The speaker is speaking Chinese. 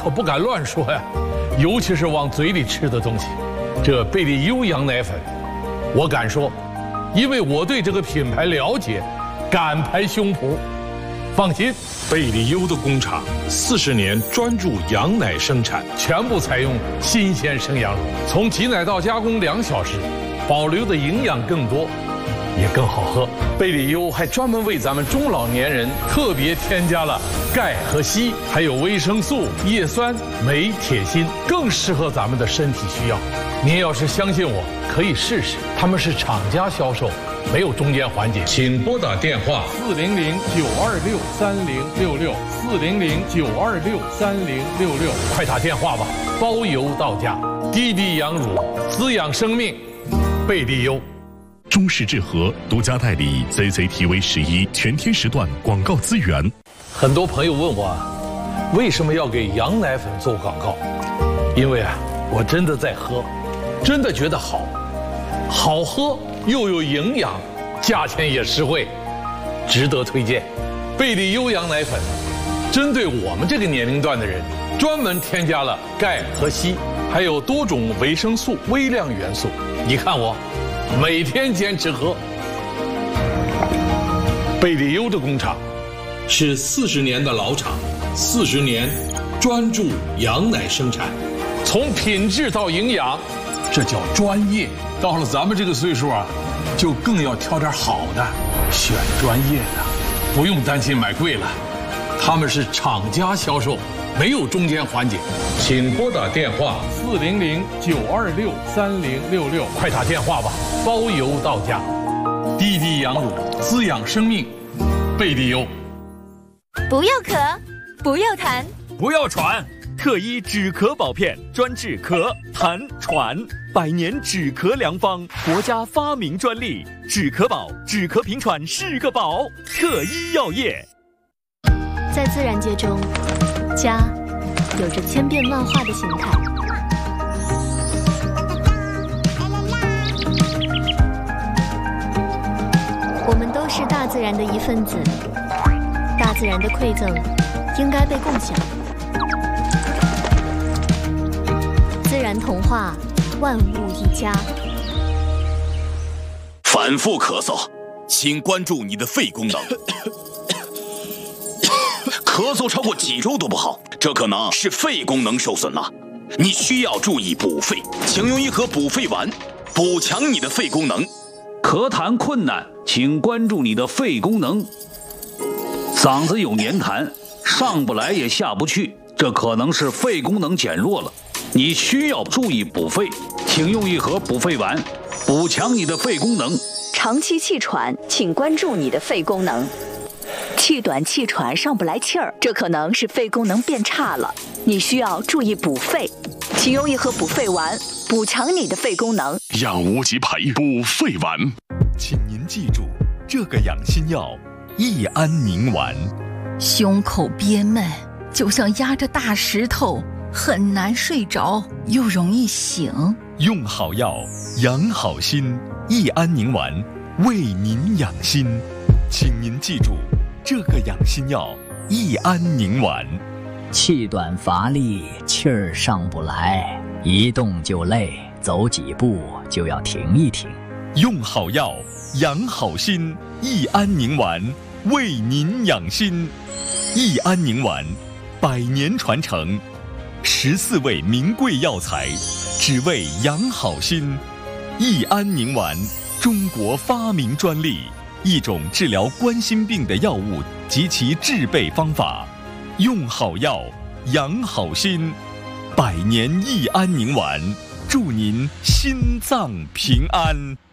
可不敢乱说呀，尤其是往嘴里吃的东西。这贝利优羊奶粉，我敢说，因为我对这个品牌了解，敢拍胸脯。放心， 贝利优的工厂40年专注羊奶生产， 全部采用新鲜生羊乳，从挤奶到加工2小时，保留的营养更多，也更好喝。贝利优还专门为咱们中老年人特别添加了钙和硒，还有维生素、叶酸、镁、铁、锌，更适合咱们的身体需要。您要是相信我，可以试试，他们是厂家销售，没有中间环节。 请拨打电话 400-926-3066，400-926-3066，快打电话吧，包邮到家。滴滴羊乳，滋养生命，贝利优。 中式制和独家代理 CCTV11全天时段广告资源。 很多朋友问我为什么要给羊奶粉做广告？因为我真的在喝，真的觉得好喝又有营养，价钱也实惠，值得推荐。贝利优羊奶粉针对我们这个年龄段的人，专门添加了钙和硒，还有多种维生素、微量元素。你看我每天坚持喝。贝利优的工厂是40年的老厂，40年专注羊奶生产， 从品质到营养，这叫专业。到了咱们这个岁数就更要挑点好的，选专业的，不用担心买贵了。他们是厂家销售，没有中间环节。 请拨打电话 400-926-3066，快打电话吧，包邮到家。滴滴羊乳，滋养生命，贝利优。 不要咳，不要痰， 不要喘，特一止咳宝片，专治咳、痰、喘，100年止咳良方，国家发明专利，止咳宝，止咳平喘是个宝，特一药业。 在自然界中，家有着千变万化的形态。我们都是大自然的一份子，大自然的馈赠应该被共享。自然童话，万物一家。 反复咳嗽，请关注你的肺功能。咳嗽超过几周都不好，这可能是肺功能受损了。你需要注意补肺，请用一盒补肺丸，补强你的肺功能。 咳痰困难，请关注你的肺功能。嗓子有黏痰，上不来也下不去，这可能是肺功能减弱了。你需要注意补肺，请用一盒补肺丸，补强你的肺功能。 长期气喘，请关注你的肺功能。气短气喘上不来气儿，这可能是肺功能变差了，你需要注意补肺，请用一盒补肺丸，补强你的肺功能。 养无极培补肺丸， 请您记住这个养心药益安宁丸。 胸口憋闷，就像压着大石头，很难睡着，又容易醒。 用好药养好心，益安宁丸为您养心。请您记住这个养心药益安宁丸。 气短乏力，气儿上不来，一动就累，走几步就要停一停。 用好药养好心，益安宁丸为您养心。益安宁丸100年传承，14味名贵药材，只为养好心。益安宁丸，中国发明专利，一种治疗冠心病的药物及其制备方法。用好药养好心，100年益安宁丸，祝您心脏平安。